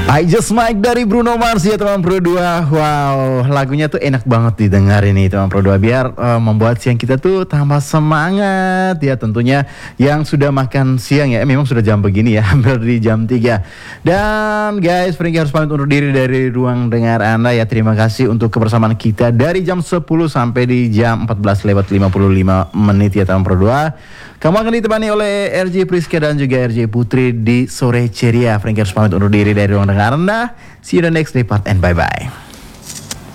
I Just Mike dari Bruno Mars ya teman Pro 2. Wow, lagunya tuh enak banget didengar ini teman Pro 2. Biar membuat siang kita tuh tambah semangat ya tentunya. Yang sudah makan siang ya, memang sudah jam begini ya, hampir di jam 3. Dan guys, Frankie harus pamit undur diri dari ruang dengar Anda ya. Terima kasih untuk kebersamaan kita dari jam 10 sampai di jam 14:55 menit ya teman Pro 2. Kamu akan ditemani oleh RJ Priska dan juga RJ Putri di Sore Ceria. Frankie harus pamit undur diri dari ruang dengar Anda. See you the next day part and bye-bye.